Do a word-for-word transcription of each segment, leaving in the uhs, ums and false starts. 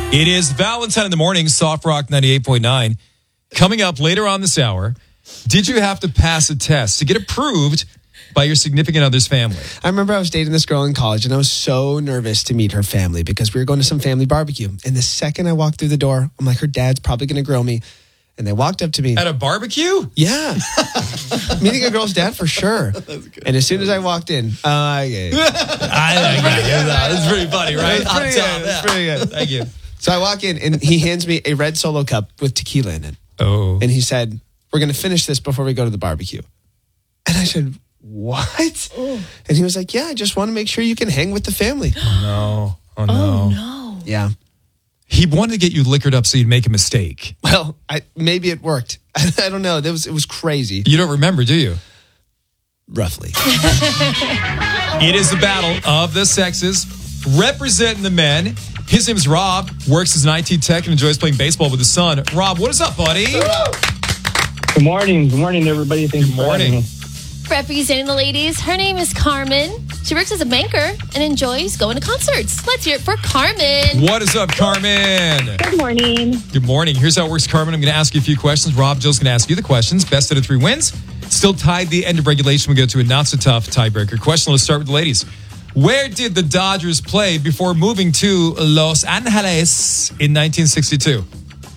It is Valentine in the morning, Soft Rock ninety-eight point nine. Coming up later on this hour, did you have to pass a test to get approved by your significant other's family? I remember I was dating this girl in college, and I was so nervous to meet her family because we were going to some family barbecue. And the second I walked through the door, I'm like, her dad's probably going to grill me. And they walked up to me. At a barbecue? Yeah. Meeting a girl's dad for sure. And as soon as I walked in, uh, I, I, I That's pretty funny, right? That's pretty, Up top, good. That's yeah. pretty good. Thank you. So I walk in, and he hands me a red Solo cup with tequila in it. Oh. And he said, we're going to finish this before we go to the barbecue. And I said, what? Oh. And he was like, yeah, I just want to make sure you can hang with the family. Oh, no. Oh, no. Oh, no. Yeah. He wanted to get you liquored up so you'd make a mistake. Well, I, maybe it worked. I, I don't know. It was, it was crazy. You don't remember, do you? Roughly. It is the battle of the sexes. Representing the men, his name's Rob, works as an I T tech and enjoys playing baseball with his son. Rob, what is up, buddy? Good morning. Good morning, everybody. Thank Good morning. Representing the ladies, her name is Carmen. She works as a banker and enjoys going to concerts. Let's hear it for Carmen. What is up, Carmen? Good morning. Good morning. Here's how it works, Carmen. I'm going to ask you a few questions. Rob, Jill's going to ask you the questions. Best out of three wins. Still tied the end of regulation. We go to a not-so-tough tiebreaker question. Let's start with the ladies. Where did the Dodgers play before moving to Los Angeles in nineteen sixty-two?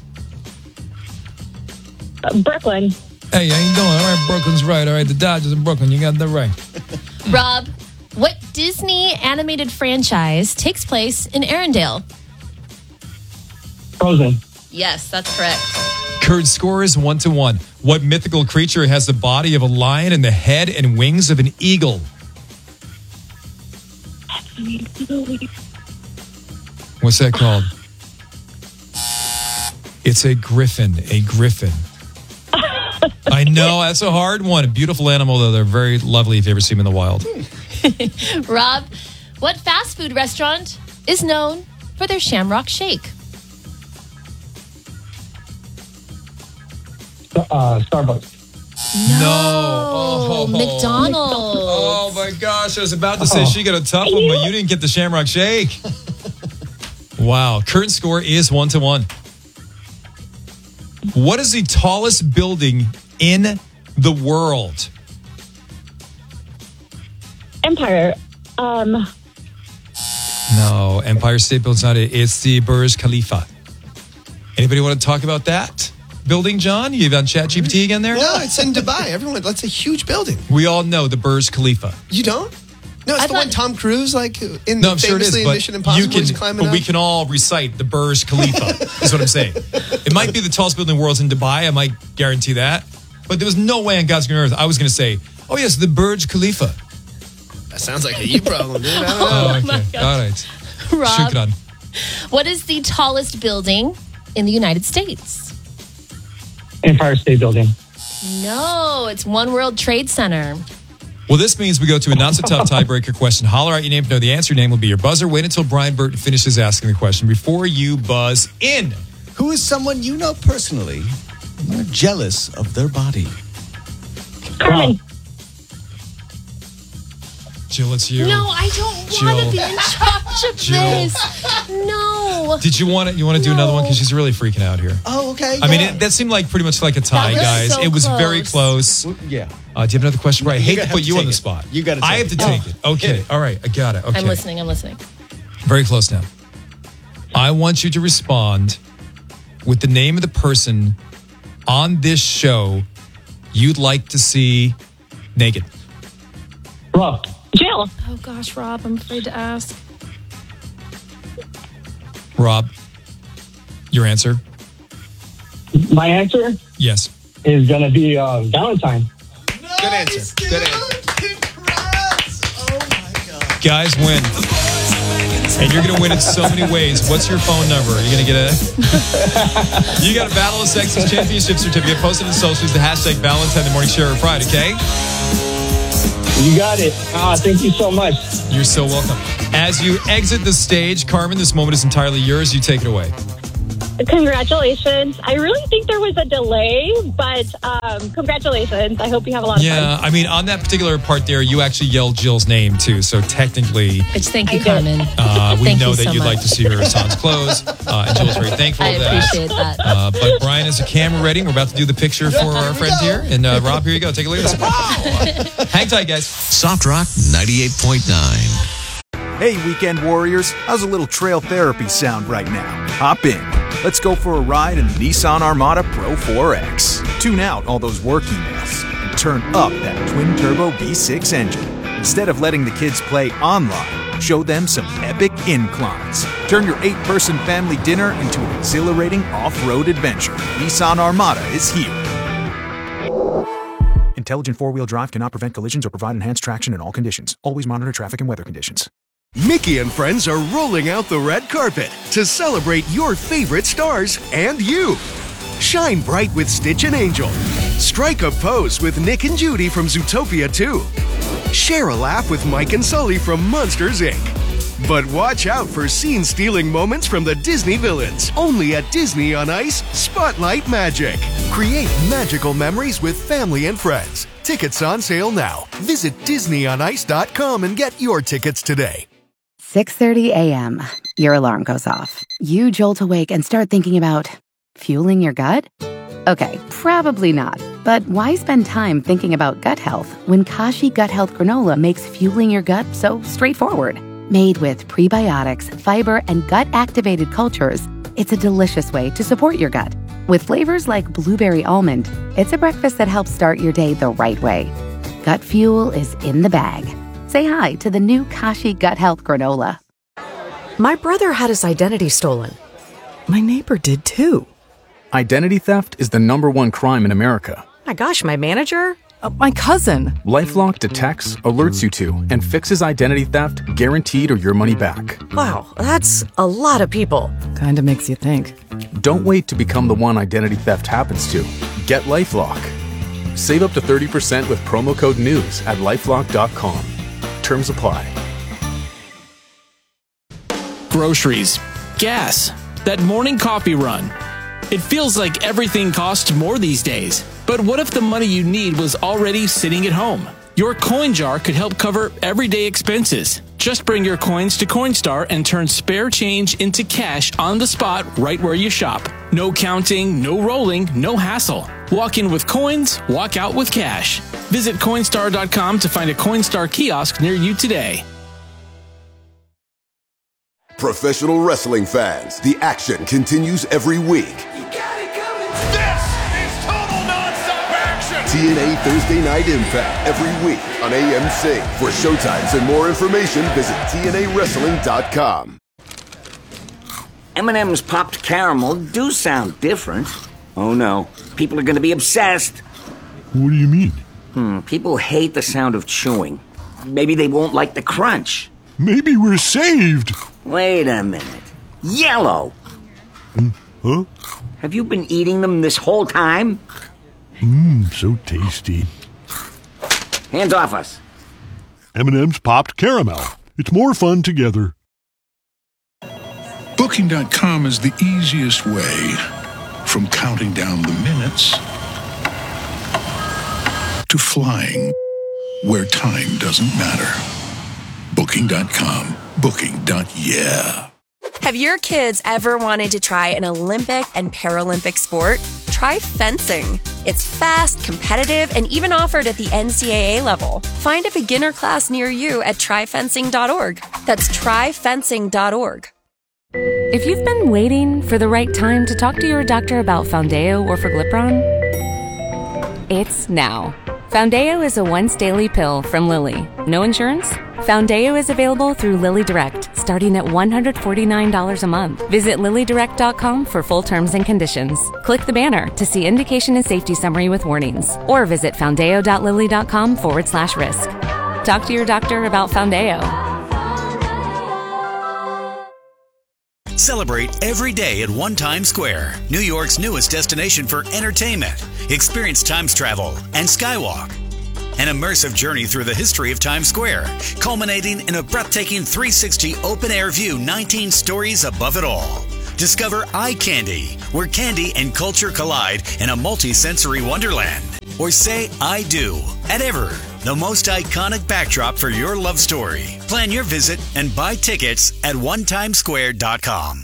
Uh, Brooklyn. Hey, how you doing? All right, Brooklyn's right. All right, the Dodgers in Brooklyn. You got that right. Rob, what Disney animated franchise takes place in Arendelle? Frozen. Yes, that's correct. Current score is one to one. What mythical creature has the body of a lion and the head and wings of an eagle? What's that called? It's a griffin. A griffin. I know, that's a hard one. A beautiful animal, though. They're very lovely if you ever see them in the wild. Rob, what fast food restaurant is known for their Shamrock Shake? Uh, Starbucks. No. Oh, McDonald's. Oh, my gosh. I was about to say she got a tough one, but you didn't get the Shamrock Shake. Wow. Current score is one to one. What is the tallest building in the world? Empire. Um, No, Empire State Building's not it. It's the Burj Khalifa. Anybody want to talk about that building, John? You on ChatGPT again there? No, it's in Dubai. Everyone, that's a huge building. We all know the Burj Khalifa. You don't? No, it's I the one thought- Tom Cruise, like, in No, I'm sure it is, famously in but Mission Impossible, you he's can, climbing but we up. can all recite the Burj Khalifa. Is what I'm saying. It might be the tallest building in the world in Dubai. I might guarantee that. But there was no way on God's green earth I was going to say, "Oh yes, the Burj Khalifa." That sounds like a you problem, dude. I don't know. Oh, okay. my gosh. All right. Rob, Shukran. what is the tallest building in the United States? Empire State Building. No, it's One World Trade Center. Well, this means we go to a not-so-tough tiebreaker question. Holler out your name to know the answer. Your name will be your buzzer. Wait until Brian Burton finishes asking the question before you buzz in. Who is someone you know personally and you're jealous of their body? Carmen. Jill, it's you. No, I don't want Jill. to be in charge of Jill. this. No. Did you want to? You want to do No. another one because she's really freaking out here. Oh, okay. I mean, yeah. it, that seemed like pretty much like a tie, was guys. so it was very close. close. yeah. Uh, do you have another question, Brian? I You hate gotta to put have to you on take the it. spot. You gotta I take have to it. take it. Okay. All right. I got it. Okay. I'm listening. I'm listening. Very close now. I want you to respond with the name of the person on this show you'd like to see naked. Rob. Jill. Oh gosh, Rob, I'm afraid to ask. Rob, your answer? My answer Yes. is going to be uh, Valentine. Good answer. Good answer. Oh, my God. Guys win. And you're going to win in so many ways. What's your phone number? Are you going to get a... You got a Battle of Sexes Championship certificate posted in socials. The hashtag Valentine the Morning Share of Pride, okay? You got it. Ah, thank you so much. You're so welcome. As you exit the stage, Carmen, this moment is entirely yours. You take it away. Congratulations. I really think there was a delay, but um, congratulations. I hope you have a lot of Yeah, fun. I mean, on that particular part there, you actually yelled Jill's name too. So technically, Which thank you, I did. Carmen. uh, we Thank know you that so you'd like much. to see her son's clothes. Uh, and Jill's very thankful I for that. appreciate that. Uh, but Brian has a camera ready. We're about to do the picture for our friend here. And uh, Rob, here you go. Take a look at this. Hang tight, guys. Soft Rock ninety-eight point nine. Hey, weekend warriors, how's a little trail therapy sound right now? Hop in. Let's go for a ride in the Nissan Armada Pro four X. Tune out all those work emails and turn up that twin-turbo V six engine. Instead of letting the kids play online, show them some epic inclines. Turn your eight-person family dinner into an exhilarating off-road adventure. Nissan Armada is here. Intelligent four-wheel drive cannot prevent collisions or provide enhanced traction in all conditions. Always monitor traffic and weather conditions. Mickey and friends are rolling out the red carpet to celebrate your favorite stars and you. Shine bright with Stitch and Angel. Strike a pose with Nick and Judy from Zootopia two. Share a laugh with Mike and Sully from Monsters, Incorporated. But watch out for scene-stealing moments from the Disney villains. Only at Disney on Ice Spotlight Magic. Create magical memories with family and friends. Tickets on sale now. Visit disney on ice dot com and get your tickets today. six thirty a.m. Your alarm goes off. You jolt awake and start thinking about fueling your gut? Okay, probably not. But why spend time thinking about gut health when Kashi Gut Health Granola makes fueling your gut so straightforward? Made with prebiotics, fiber, and gut-activated cultures, it's a delicious way to support your gut. With flavors like blueberry almond, it's a breakfast that helps start your day the right way. Gut fuel is in the bag. Say hi to the new Kashi Gut Health Granola. My brother had his identity stolen. My neighbor did too. Identity theft is the number one crime in America. My gosh, my manager? Uh, my cousin. LifeLock detects, alerts you to, and fixes identity theft guaranteed or your money back. Wow, that's a lot of people. Kinda makes you think. Don't wait to become the one identity theft happens to. Get LifeLock. Save up to thirty percent with promo code NEWS at lifelock dot com. Terms apply. Groceries, gas, that morning coffee run. It feels like everything costs more these days. But what if the money you need was already sitting at home? Your coin jar could help cover everyday expenses. Just bring your coins to Coinstar and turn spare change into cash on the spot right where you shop. No counting, no rolling, no hassle. Walk in with coins, walk out with cash. Visit Coinstar dot com to find a Coinstar kiosk near you today. Professional wrestling fans, the action continues every week. T N A Thursday Night Impact every week on A M C. For showtimes and more information, visit T N A wrestling dot com. M and M's popped caramel do sound different. Oh no, people are going to be obsessed. What do you mean? Hmm, people hate the sound of chewing. Maybe they won't like the crunch. Maybe we're saved. Wait a minute. Yellow. Mm, huh? Have you been eating them this whole time? Mmm, so tasty. Hands off us. M and M's popped caramel. It's more fun together. Booking dot com is the easiest way from counting down the minutes to flying where time doesn't matter. Booking dot com. Booking. Yeah. Have your kids ever wanted to try an Olympic and Paralympic sport? Try fencing. It's fast, competitive, and even offered at the N C double A level. Find a beginner class near you at try fencing dot org. That's try fencing dot org. If you've been waiting for the right time to talk to your doctor about Foundeo or Forglipron, it's now. Foundeo is a once-daily pill from Lilly. No insurance? Foundeo is available through Lilly Direct, starting at one hundred forty-nine dollars a month. Visit lilly direct dot com for full terms and conditions. Click the banner to see indication and safety summary with warnings. Or visit foundeo dot lilly dot com forward slash risk. Talk to your doctor about Foundeo. Celebrate every day at One Times Square, New York's newest destination for entertainment. Experience Times Travel and Skywalk. An immersive journey through the history of Times Square, culminating in a breathtaking three sixty open-air view nineteen stories above it all. Discover Eye Candy, where candy and culture collide in a multi-sensory wonderland. Or say I do at Ever, the most iconic backdrop for your love story. Plan your visit and buy tickets at one times square dot com.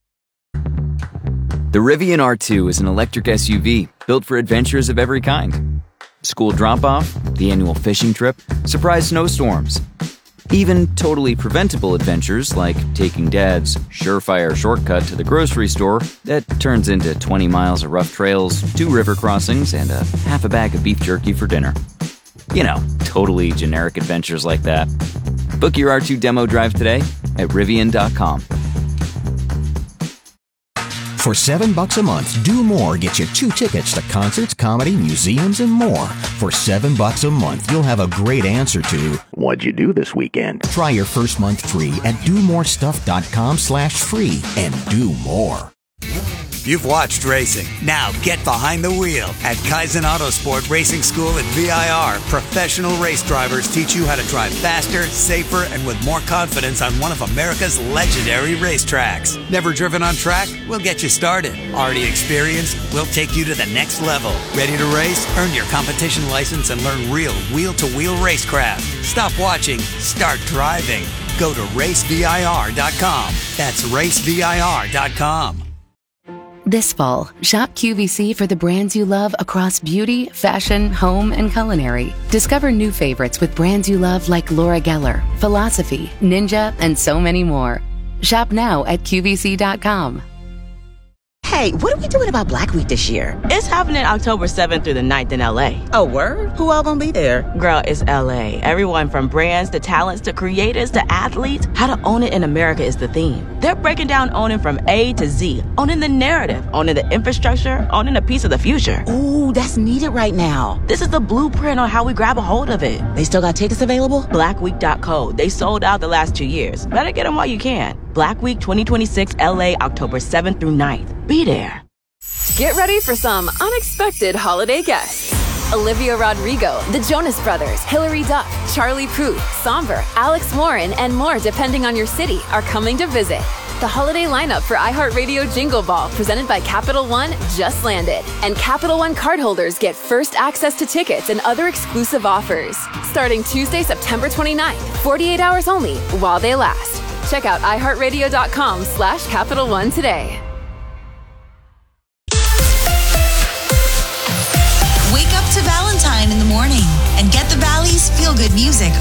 The Rivian R two is an electric S U V built for adventures of every kind. School drop-off, the annual fishing trip, surprise snowstorms. Even totally preventable adventures like taking Dad's surefire shortcut to the grocery store that turns into twenty miles of rough trails, two river crossings, and a half a bag of beef jerky for dinner. You know, totally generic adventures like that. Book your R two demo drive today at Rivian dot com. For seven bucks a month, Do More gets you two tickets to concerts, comedy, museums, and more. For seven bucks a month, you'll have a great answer to what'd you do this weekend? Try your first month free at do more stuff dot com slash free and do more. You've watched racing. Now get behind the wheel. At Kaizen Autosport Racing School at V I R, professional race drivers teach you how to drive faster, safer, and with more confidence on one of America's legendary racetracks. Never driven on track? We'll get you started. Already experienced? We'll take you to the next level. Ready to race? Earn your competition license and learn real wheel-to-wheel racecraft. Stop watching. Start driving. Go to race V I R dot com. That's race V I R dot com. This fall, shop Q V C for the brands you love across beauty, fashion, home, and culinary. Discover new favorites with brands you love like Laura Geller, Philosophy, Ninja, and so many more. Shop now at Q V C dot com. Hey, what are we doing about Black Week this year? It's happening October seventh through the ninth in L A. Oh, word? Who all gonna be there? Girl, it's L A. Everyone from brands to talents to creators to athletes. How to own it in America is the theme. They're breaking down owning from A to Z. Owning the narrative, owning the infrastructure, owning a piece of the future. Ooh, that's needed right now. This is the blueprint on how we grab a hold of it. They still got tickets available? black week dot co. They sold out the last two years. Better get them while you can. Black Week twenty twenty-six L A, October seventh through ninth. Be there. Get ready for some unexpected holiday guests. Olivia Rodrigo, the Jonas Brothers, Hilary Duff, Charlie Puth, Somber, Alex Warren, and more depending on your city are coming to visit. The holiday lineup for iHeartRadio Jingle Ball presented by Capital One just landed. And Capital One cardholders get first access to tickets and other exclusive offers. Starting Tuesday, September twenty-ninth, forty-eight hours only while they last. Check out i heart radio dot com slash Capital One today. Wake up to Valentine in the morning and get the Valley's feel-good music